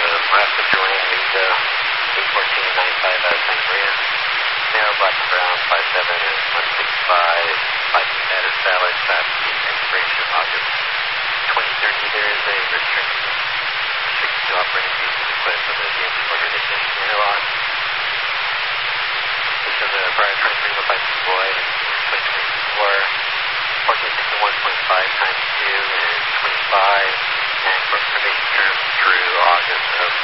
Alaska Joanne Lisa, 81495 out of Santa Maria. Narrow black and brown, 57 and 165. Viking batter salad, fast food expiration August 2030. There is a restriction. Restricted to operating use of request of the DMV Motor Ignition Analog. This is a prior train 3152 boy, 2024. 1461.5 times 2 is 25. And probation term through August of